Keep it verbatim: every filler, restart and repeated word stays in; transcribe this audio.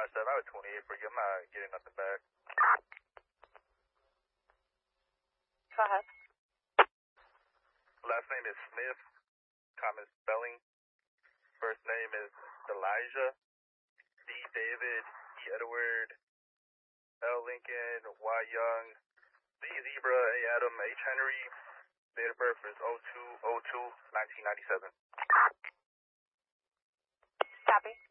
said I was twenty-eight for you. I'm not getting nothing back. Go ahead. Last name is Smith. Common spelling. First name is Elijah. D. David. E. Edward. L. Lincoln. Y. Young. Z. Zebra. A. Adam. H. Henry. Date of birth is oh two oh two nineteen ninety-seven. Copy.